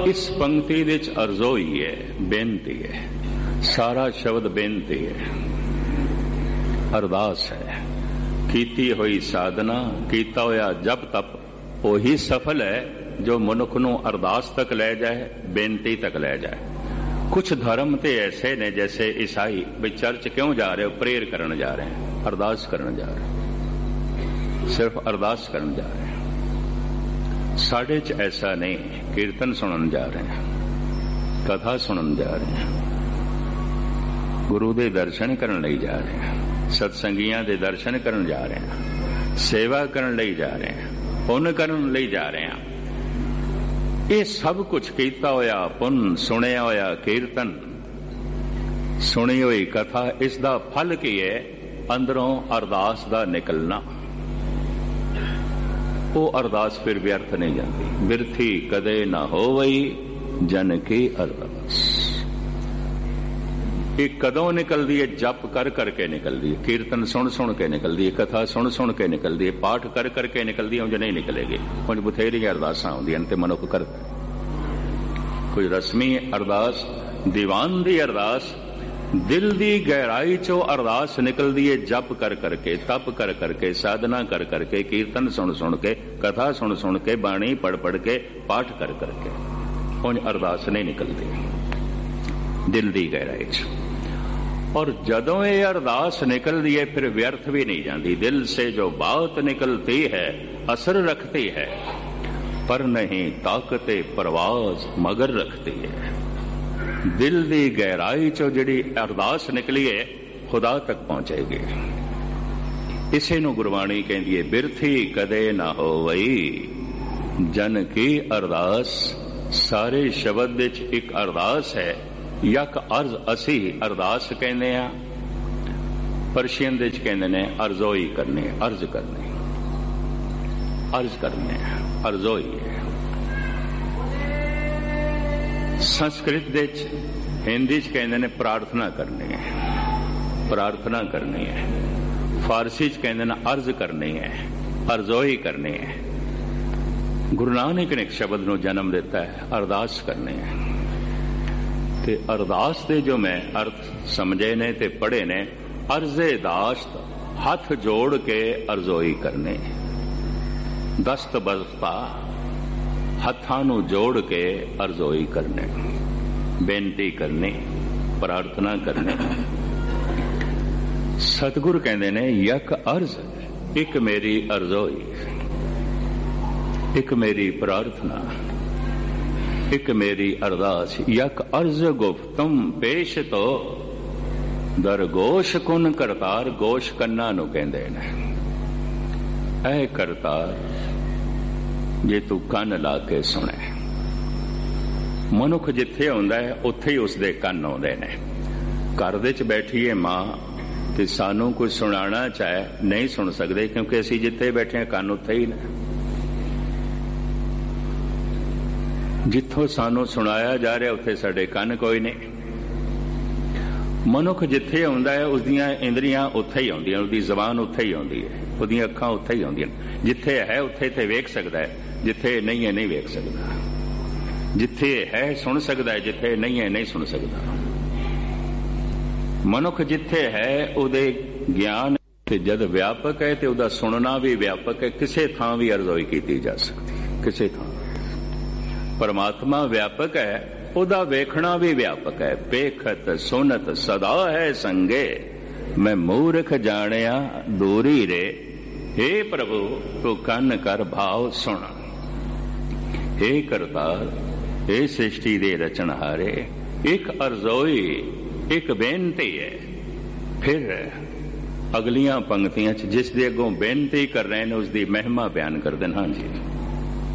इस पंक्ति विच अरज़ोई है, बेनती है, सारा शब्द बेनती है, अरदास है। कीती हुई साधना, कीता होया जप तप ओही सफल है जो मनुख नूं अरदास तक ले जाए, बेनती तक ले जाए। कुछ धर्म ते ऐसे ने जैसे ईसाई भी चर्च क्यों जा रहे हो, प्रेयर करने जा रहे हैं, अरदास करने जा रहे हैं, सिर्फ अरदास करने जा रहे हैं। साढ़े च ऐसा नहीं, कीर्तन सुनने जा रहे हैं, कथा सुनने जा रहे हैं, गुरु दे दर्शन करने लई जा रहे हैं, सत्संगियां दे दर्शन करने जा रहे हैं, सेवा करने लई जा रहे हैं, पुण्य करने लई जा रहे हैं। ये सब कुछ कीता होया पुन, सुनिया होया कीर्तन, सुनी हुई कथा, इसका फल की है? अंदरों अरदास दा निकलना। वो अरदास फिर व्यर्थ नहीं जाती। बिरथी कदे ना होवई जन की अरदास। ये कदों निकलती है? जप कर करके निकलती है, कीर्तन सुन सुन के निकलती है, कथा सुन सुन के निकलती है, पाठ कर करके निकलती है। उंज नहीं निकलेगी। उंज बथेरी अरदासां आउंदियां ते मनुख करदा। कोई रस्मी अरदास, दीवान दी अरदास, दिल दी गहराई चो अरदास निकलती है। जप कर करके, तप कर करके, साधना कर करके, कीर्तन सुन सुन के, कथा सुन सुन के, बाणी पढ़ पढ़ के, पाठ कर करके। उंज अरदास नहीं निकलती दिल दी गहराई च। और जदों ये अरदास निकलती है फिर व्यर्थ भी नहीं जाती। दिल से जो बात निकलती है असर रखती है, पर नहीं ताकते परवाज मगर रखती है। दिल दी गहराई चो जिहड़ी अरदास निकली है खुदा तक पहुंचेगी। इसे नूं गुरबाणी कहंदी है, बिरथी कदे ना होवई जन की अरदास। सारे शब्द विच एक अरदास है। यक अर्ज असी अरदास कहने आ, परशियन दे कहंदे ने अरज़ोई करनी, अर्ज करनी, अर्ज करने, अरज़ोई है। संस्कृत दे हिंदी च कहंदे ने प्रार्थना करनी है, प्रार्थना करनी है। फारसी च कहंदे ने अर्ज करनी है, अरज़ोई करनी है। गुरु नानक ने एक शब्द नूं जन्म दिता है, अरदास करनी है। ते अरदास दे जो मैं अर्थ समझे ने ते पढ़े ने, अर्जे दाश्त हथ जोड़ के अरज़ोई करने, दस्त बस्ता हथां नूं जोड़ के अरज़ोई करने, बेनती करनी, प्रार्थना करने। सतगुरु कहंदे ने यक अर्ज, एक मेरी अरज़ोई, एक मेरी प्रार्थना, एक मेरी अरदास। यक अर्ज गुफ्तम पेश तो दर गोश कुन करतार। गोश कन्ना नूं कहंदे ने, ऐ करतार जे तू कन ला के सुने। मनुख जिथे आउंदा है उत्थे ही उसदे कन आउंदे ने। घर दे च बैठी है मां ते सानू कोई सुनाना चाहे नहीं सुन सकते, क्योंकि असीं जिथे बैठे हैं कन उत्थे ही ने। जिथों सानू सुनाया जा रहा उत्थे साडे कन कोई नहीं। मनुख जिथे आउंदा है उसदियां इंद्रियां उत्थे ही आउंदियां, उसदी जबान उत्थे ही आउंदी है, उसदियां अखां उत्थे ही आउंदियां। जिथे है उत्थे ते वेख सकदा है, जिथे नहीं है नहीं वेख सकदा। जिथे है सुन सकदा है, जिथे नहीं है नहीं सुन सकदा। मनुख जिथे है उहदे ज्ञान ते जद व्यापक है ते उहदा सुनना भी व्यापक है। किसे थां भी अरज़ोई कीती जा सकती है, किसे थां। परमात्मा व्यापक है, उदा वेखना भी व्यापक है। पेखत सुनत सदा है संगे, मैं मूर्ख जानिया दूरी रे। हे प्रभु तू कन कर भाव सुन। हे करतार, हे सृष्टि दे रचनहारे, एक अरज़ोई, एक बेनती है। फिर अगलियां पंक्तियां जिस दे अगों बेनती कर रहे हैं उसकी महिमा बयान कर देना। हाँ जी,